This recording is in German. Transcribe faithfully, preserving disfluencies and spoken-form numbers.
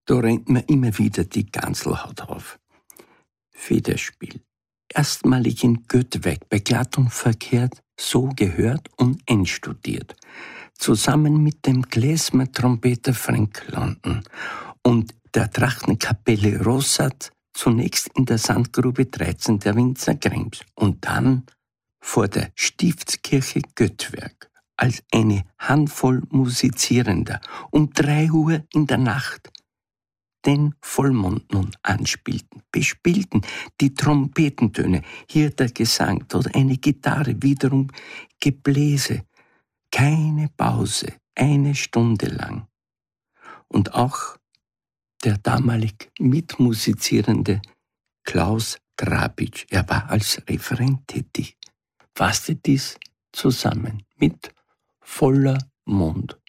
Da rennt mir immer wieder die Ganselhaut auf. Federspiel. Erstmalig in Göttweg bei Glatt und Verkehrt, so gehört und einstudiert. Zusammen mit dem Klezmer-Trompeter Frank London und der Trachtenkapelle Rossat, zunächst in der Sandgrube dreizehn der Winzer Krems und dann vor der Stiftskirche Göttwerk als eine Handvoll Musizierender um drei Uhr in der Nacht den Vollmond nun anspielten, bespielten die Trompetentöne, hier der Gesang, dort eine Gitarre, wiederum Gebläse, keine Pause, eine Stunde lang. Und auch der damalig mitmusizierende Klaus Drabitsch, er war als Referent tätig, fasste dies zusammen mit Voller Mond.